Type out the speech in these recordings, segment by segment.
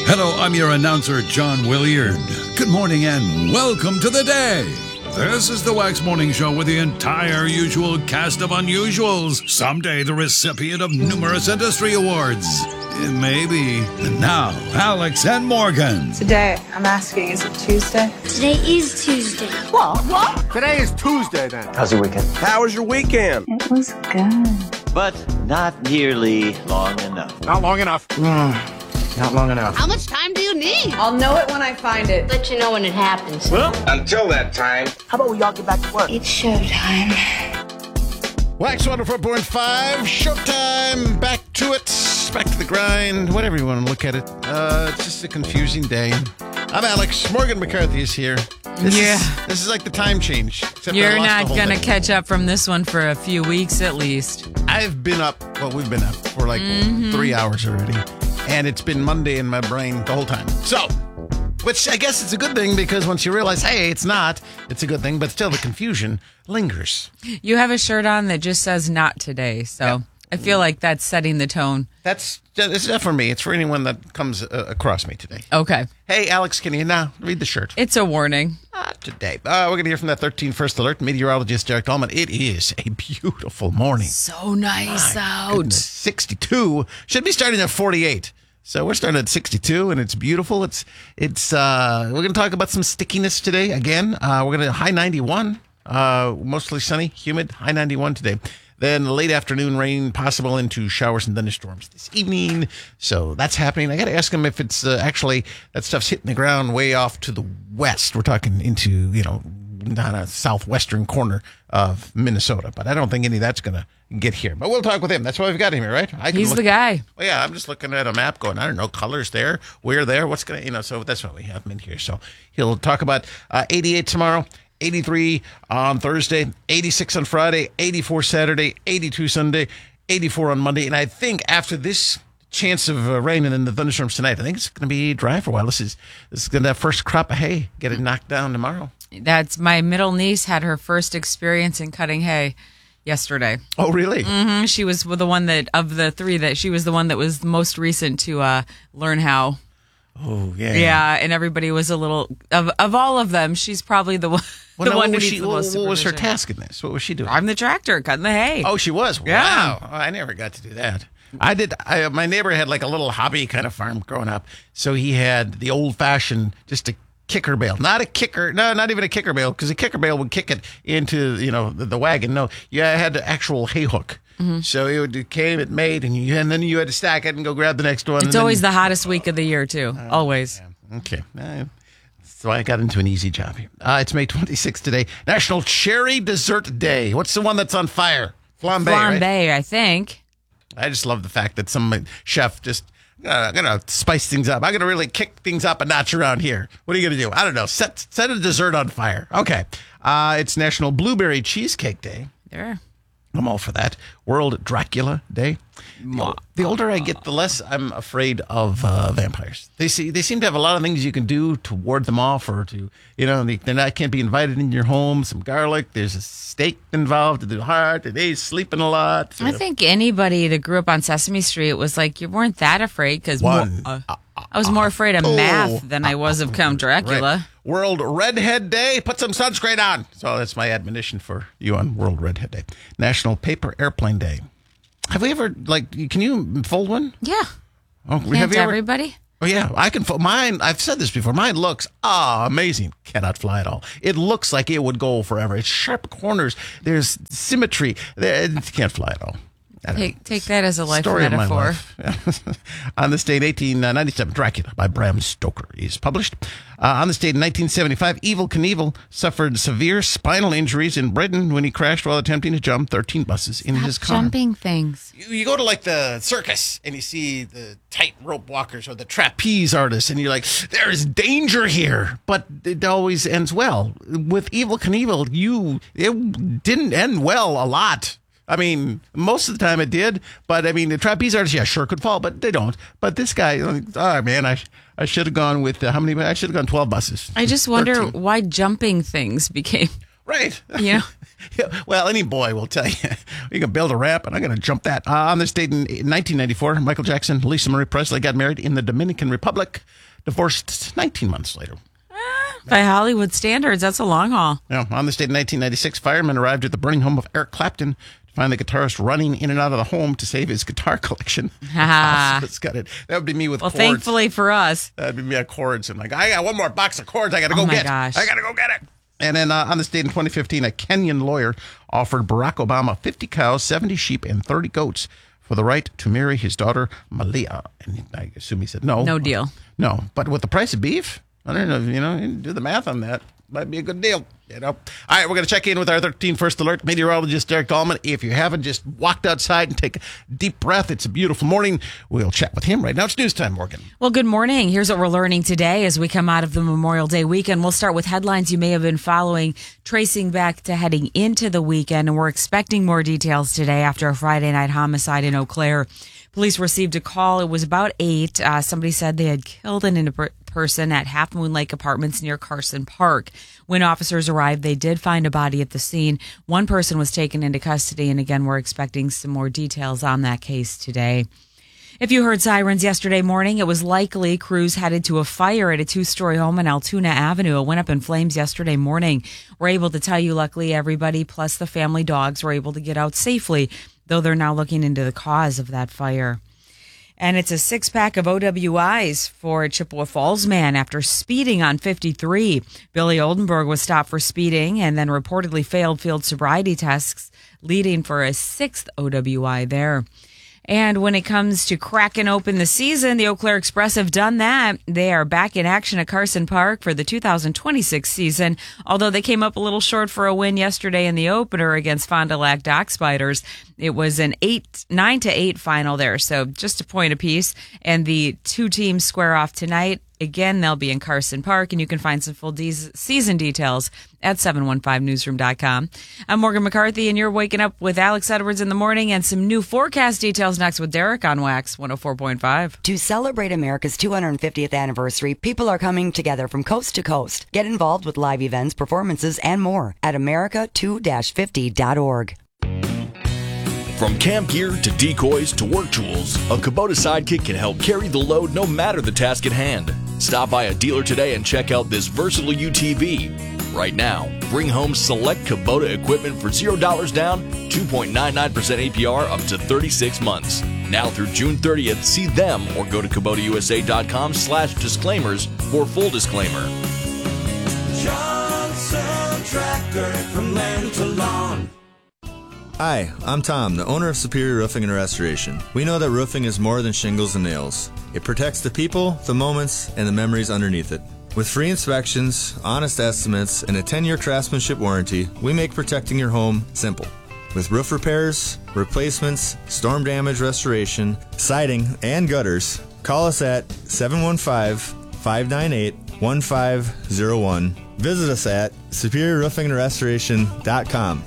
Hello, I'm your announcer, John Williard. Good morning and welcome to the day. This is the Wax Morning Show with the entire usual cast of unusuals. Someday the recipient of numerous industry awards. Maybe. And now, Alex and Morgan. Today, I'm asking, is it Tuesday? Today is Tuesday. What? Today is Tuesday, then. How's your weekend? How was your weekend? It was good. But not nearly long enough. Not long enough. Not long enough. How much time do you need? I'll know it when I find it. Let you know when it happens. Well, Until that time, how about we all get back to work? It's showtime. Wax 104.5, showtime, back to it, back to the grind, whatever you want to look at it. It's just a confusing day. I'm Alex. Morgan McCarthy is here. This is like the time change. except You're I lost not the whole going to day. catch up from this one for a few weeks at least. We've been up for like 3 hours already. And it's been Monday in my brain the whole time. So, which I guess it's a good thing because once you realize, hey, it's not, it's a good thing. But still, the confusion lingers. You have a shirt on that just says not today. So I feel like that's setting the tone. It's not for me. It's for anyone that comes across me today. Okay. Hey, Alex, can you now read the shirt? It's a warning. Not today. We're going to hear from that 13 First Alert meteorologist Derek Dahlman. It is a beautiful morning. So nice out. Goodness, 62. Should be starting at 48. So we're starting at 62, and it's beautiful. It's. We're going to talk about some stickiness today. Again, we're going to high 91. Mostly sunny, humid, high 91 today. Then late afternoon rain possible into showers and thunderstorms this evening. So that's happening. I got to ask him if it's actually that stuff's hitting the ground way off to the west. We're talking into, not a southwestern corner of Minnesota. But I don't think any of that's going to get here. But we'll talk with him. That's why we've got him here, right? He's the guy. Well, yeah, I'm just looking at a map going, I don't know, colors there, where there, what's going to, so that's why we have him in here. So he'll talk about 88 tomorrow. 83 on Thursday, 86 on Friday, 84 Saturday, 82 Sunday, 84 on Monday. And I think after this chance of rain and then the thunderstorms tonight, I think it's going to be dry for a while. This is going to have first crop of hay, get it knocked down tomorrow. That's my middle niece had her first experience in cutting hay yesterday. Oh, really? Mm-hmm. She was the one that, of the three, that she was the one that was most recent to learn how. Oh, yeah. Yeah, and everybody was a little, of all of them, she's probably the one. Well, the now, one who what was needs the most what was her supervision. task in this? What was she doing? I'm the tractor cutting the hay. Oh, she was? Yeah. Wow. Oh, I never got to do that. I did. My neighbor had like a little hobby kind of farm growing up. So he had the old fashioned, just a kicker bale. Not a kicker. No, not even a kicker bale, because a kicker bale would kick it into, the wagon. No, you had the actual hay hook. Mm-hmm. So it came, it made, and then you had to stack it and go grab the next one. It's always the hottest week of the year, too. Always. Yeah. Okay. So I got into an easy job here. It's May 26th today. National Cherry Dessert Day. What's the one that's on fire? Flambe, right? Flambe, I think. I just love the fact that some chef just gonna spice things up. I'm gonna really kick things up a notch around here. What are you gonna do? I don't know. Set a dessert on fire. Okay. It's National Blueberry Cheesecake Day. There. I'm all for that. World Dracula Day. The older I get, the less I'm afraid of vampires. They seem to have a lot of things you can do to ward them off, or to they can't be invited in your home. Some garlic. There's a steak involved in the heart. They sleeping a lot. I think anybody that grew up on Sesame Street was like, you weren't that afraid, because I was more afraid of math than I was of Count Dracula. Right. World Redhead Day. Put some sunscreen on. So that's my admonition for you on World Redhead Day. National Paper Airplane Day. Have we ever, can you fold one? Yeah. Oh, Can't everybody? Oh, yeah. I can fold mine. I've said this before. Mine looks amazing. Cannot fly at all. It looks like it would go forever. It's sharp corners. There's symmetry. It can't fly at all. Take that as a life Story metaphor. Of my life. On this day in 1897, Dracula by Bram Stoker is published. On this date in 1975, Evel Knievel suffered severe spinal injuries in Britain when he crashed while attempting to jump 13 buses in his car. Jumping things. You go to the circus and you see the tightrope walkers or the trapeze artists, and you're like, there is danger here, but it always ends well. With Evel Knievel, it didn't end well a lot. I mean, most of the time it did, but the trapeze artists, sure could fall, but they don't. But this guy, man, I should have gone with how many? I should have gone 12 buses. I just wonder 13. why jumping things became right. Well, any boy will tell you, you can build a ramp, and I'm going to jump that. On this date in 1994, Michael Jackson, Lisa Marie Presley got married in the Dominican Republic, divorced 19 months later. By Hollywood standards, that's a long haul. Yeah, on this date in 1996, firemen arrived at the burning home of Eric Clapton to find the guitarist running in and out of the home to save his guitar collection. It's got it. That would be me with chords. Well, thankfully for us. That'd be me at chords. I'm like, I got one more box of chords I got to go get. Gosh. I got to go get it. And then on this date in 2015, a Kenyan lawyer offered Barack Obama 50 cows, 70 sheep, and 30 goats for the right to marry his daughter, Malia. And I assume he said no. No deal. No. But with the price of beef, I don't know, do the math on that. Might be a good deal, All right, we're going to check in with our 13 First Alert meteorologist, Derek Dahlman. If you haven't just walked outside and take a deep breath, it's a beautiful morning. We'll chat with him right now. It's news time, Morgan. Well, good morning. Here's what we're learning today as we come out of the Memorial Day weekend. We'll start with headlines you may have been following, tracing back to heading into the weekend, and we're expecting more details today after a Friday night homicide in Eau Claire. Police received a call. It was about 8. Somebody said they had killed an innocent person at Half Moon Lake Apartments near Carson Park. When officers arrived, they did find a body at the scene. One person was taken into custody, and again, we're expecting some more details on that case today. If you heard sirens yesterday morning, it was likely crews headed to a fire at a 2-story home on Altoona Avenue. It went up in flames yesterday morning. We're able to tell you, luckily, everybody plus the family dogs were able to get out safely, though they're now looking into the cause of that fire. And it's a 6-pack of OWIs for a Chippewa Falls man after speeding on 53. Billy Oldenburg was stopped for speeding and then reportedly failed field sobriety tests, leading for a 6th OWI there. And when it comes to cracking open the season, the Eau Claire Express have done that. They are back in action at Carson Park for the 2026 season, although they came up a little short for a win yesterday in the opener against Fond du Lac Dock Spiders. It was an 9-8 final there, so just a point apiece. And the 2 teams square off tonight. Again, they'll be in Carson Park, and you can find some full season details at 715newsroom.com. I'm Morgan McCarthy, and you're waking up with Alex Edwards in the morning and some new forecast details next with Derek on Wax 104.5. To celebrate America's 250th anniversary, people are coming together from coast to coast. Get involved with live events, performances, and more at America2-50.org. From camp gear to decoys to work tools, a Kubota Sidekick can help carry the load no matter the task at hand. Stop by a dealer today and check out this versatile UTV. Right now, bring home select Kubota equipment for $0 down, 2.99% APR up to 36 months. Now through June 30th, see them or go to KubotaUSA.com/disclaimers for full disclaimer. Johnson Tractor from land to lawn. Hi, I'm Tom, the owner of Superior Roofing and Restoration. We know that roofing is more than shingles and nails. It protects the people, the moments, and the memories underneath it. With free inspections, honest estimates, and a 10-year craftsmanship warranty, we make protecting your home simple. With roof repairs, replacements, storm damage restoration, siding, and gutters, call us at 715-598-1501. Visit us at SuperiorRoofingAndRestoration.com.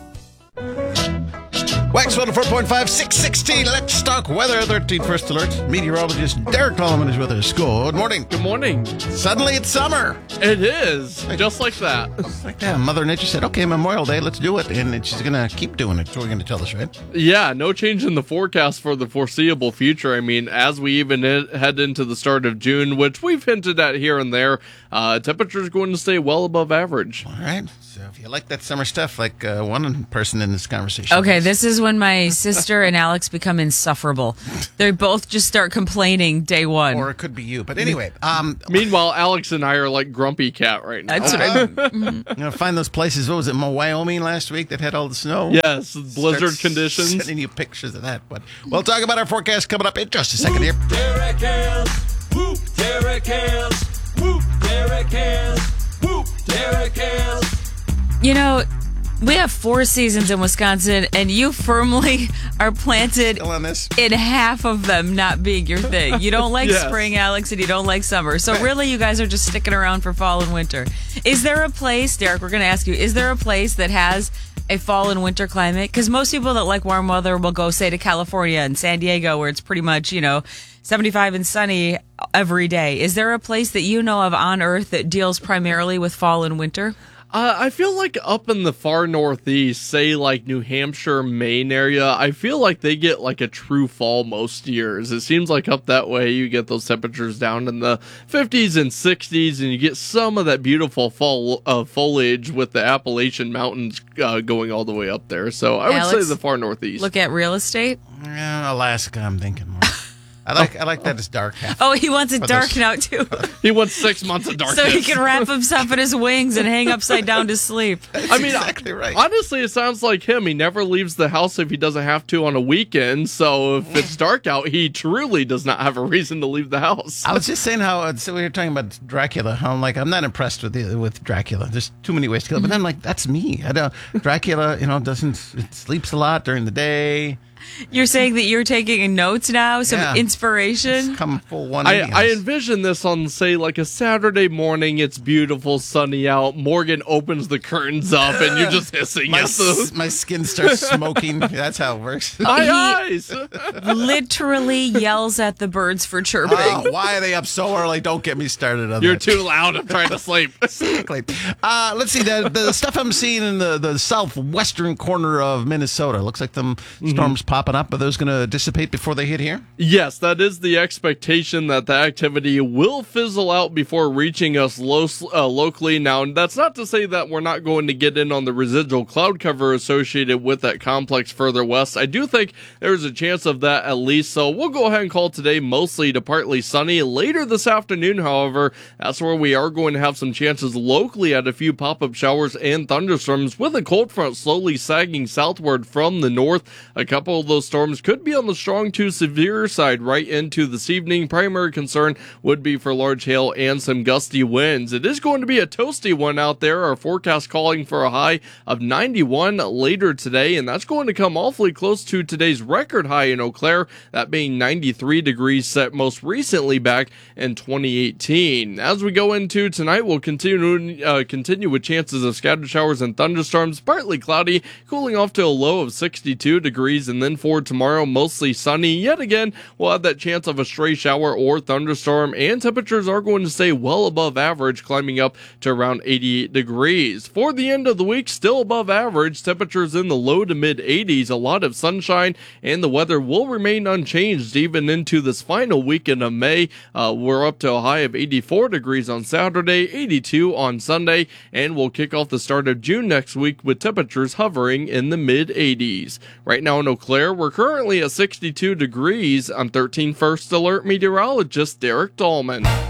Wax 104.5, 616. Let's talk weather. 13 First Alert. Meteorologist Derek Dahlman is with us. Good morning. Good morning. Suddenly it's summer. It is. Just like that. Like that. Mother Nature said, okay, Memorial Day, let's do it. And she's going to keep doing it. So we're going to tell us, right? Yeah, no change in the forecast for the foreseeable future. I mean, as we even head into the start of June, which we've hinted at here and there, temperature's going to stay well above average. All right. So if you like that summer stuff, like one person in this conversation. Okay, this is when my sister and Alex become insufferable. They both just start complaining day one. Or it could be you. But anyway. Meanwhile, Alex and I are like Grumpy Cat right now. That's right. You know, find those places. What was it, Wyoming last week that had all the snow? Yes, blizzard conditions. Sending you pictures of that. But we'll talk about our forecast coming up in just a second here. Derek Hills. Whoop, Derek Hills. Whoop, Derek Hills. Whoop, Derek Hills. You know, we have 4 seasons in Wisconsin, and you firmly are planted in half of them not being your thing. You don't like spring, Alex, and you don't like summer. So really, you guys are just sticking around for fall and winter. Is there a place, Derek, we're going to ask you, is there a place that has a fall and winter climate? Because most people that like warm weather will go, say, to California and San Diego, where it's pretty much, 75 and sunny every day. Is there a place that you know of on Earth that deals primarily with fall and winter? I feel like up in the far northeast, say like New Hampshire, Maine area, I feel like they get like a true fall most years. It seems like up that way you get those temperatures down in the 50s and 60s, and you get some of that beautiful fall foliage with the Appalachian Mountains going all the way up there. So I would say the far northeast. Look at real estate? Yeah, Alaska, I'm thinking more. I like that it's dark. Oh, he wants it dark now, too. He wants 6 months of darkness. So he can wrap himself in his wings and hang upside down to sleep. I mean, exactly right. Honestly, it sounds like him. He never leaves the house if he doesn't have to on a weekend. So if it's dark out, he truly does not have a reason to leave the house. I was just saying how so we were talking about Dracula. How I'm not impressed with Dracula. There's too many ways to kill. But then that's me. Dracula, it sleeps a lot during the day. You're saying that you're taking notes now? Some inspiration? It's come full 180. I envision this on, say, like a Saturday morning. It's beautiful, sunny out. Morgan opens the curtains up, and you're just hissing. My skin starts smoking. That's how it works. My eyes! Literally yells at the birds for chirping. Why are they up so early? Don't get me started on You're that. too loud. I'm trying to sleep. Exactly. Let's see. The stuff I'm seeing in the southwestern corner of Minnesota. Looks like them storms popping up. Are those going to dissipate before they hit here? Yes, that is the expectation, that the activity will fizzle out before reaching us locally. Now, that's not to say that we're not going to get in on the residual cloud cover associated with that complex further west. I do think there's a chance of that at least, so we'll go ahead and call today mostly to partly sunny. Later this afternoon, however, that's where we are going to have some chances locally at a few pop-up showers and thunderstorms, with a cold front slowly sagging southward from the north. A couple of those storms could be on the strong to severe side right into this evening. Primary concern would be for large hail and some gusty winds. It is going to be a toasty one out there. Our forecast calling for a high of 91 later today, and that's going to come awfully close to today's record high in Eau Claire, that being 93 degrees, set most recently back in 2018. As we go into tonight, we'll continue with chances of scattered showers and thunderstorms, partly cloudy, cooling off to a low of 62 degrees, and then for tomorrow, mostly sunny. Yet again, we'll have that chance of a stray shower or thunderstorm, and temperatures are going to stay well above average, climbing up to around 88 degrees. For the end of the week, still above average, temperatures in the low to mid 80s, a lot of sunshine, and the weather will remain unchanged even into this final weekend of May. We're up to a high of 84 degrees on Saturday, 82 on Sunday, and we'll kick off the start of June next week with temperatures hovering in the mid 80s. Right now in Eau Claire, we're currently at 62 degrees. I'm 13 First Alert meteorologist Derek Dahlman.